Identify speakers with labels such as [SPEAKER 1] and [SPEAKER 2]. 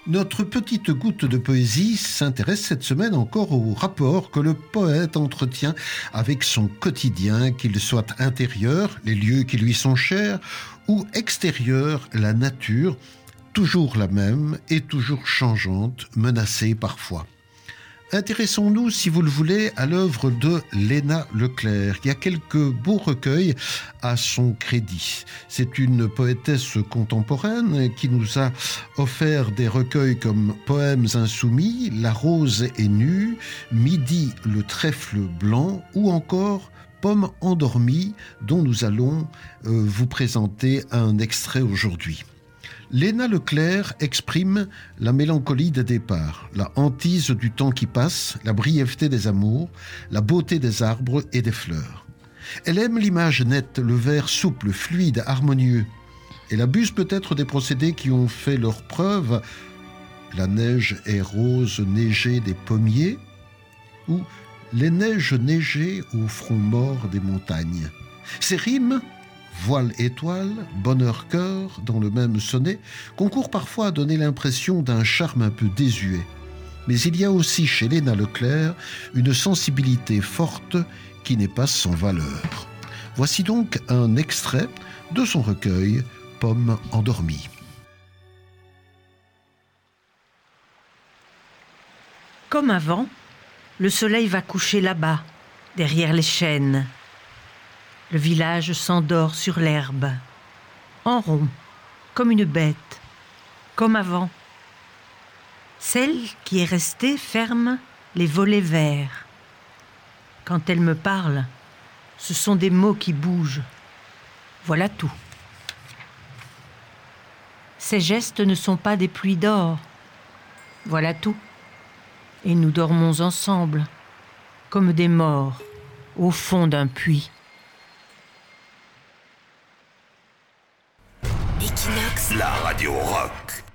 [SPEAKER 1] Notre petite goutte de poésie s'intéresse cette semaine encore au rapport que le poète entretient avec son quotidien, qu'il soit intérieur, les lieux qui lui sont chers, ou extérieur, la nature, toujours la même et toujours changeante, menacée parfois. Intéressons-nous, si vous le voulez, à l'œuvre de Léna Leclerc. Il y a quelques beaux recueils à son crédit. C'est une poétesse contemporaine qui nous a offert des recueils comme Poèmes insoumis, La rose est nue, Midi le trèfle blanc ou encore Pomme endormie, dont nous allons vous présenter un extrait aujourd'hui. Léna Leclerc exprime la mélancolie des départs, la hantise du temps qui passe, la brièveté des amours, la beauté des arbres et des fleurs. Elle aime l'image nette, le vers souple, fluide, harmonieux. Elle abuse peut-être des procédés qui ont fait leur preuve. La neige est rose neigée des pommiers ou les neiges neigées au front mort des montagnes. Ces rimes, voile étoile, bonheur cœur, dans le même sonnet, concourent parfois à donner l'impression d'un charme un peu désuet. Mais il y a aussi chez Léna Leclerc une sensibilité forte qui n'est pas sans valeur. Voici donc un extrait de son recueil « Pomme endormie ».
[SPEAKER 2] Comme avant, le soleil va coucher là-bas, derrière les chênes. Le village s'endort sur l'herbe, en rond, comme une bête, comme avant. Celle qui est restée ferme les volets verts. Quand elle me parle, ce sont des mots qui bougent. Voilà tout. Ses gestes ne sont pas des pluies d'or. Voilà tout. Et nous dormons ensemble, comme des morts, au fond d'un puits.
[SPEAKER 3] Equinox,
[SPEAKER 4] la radio rock.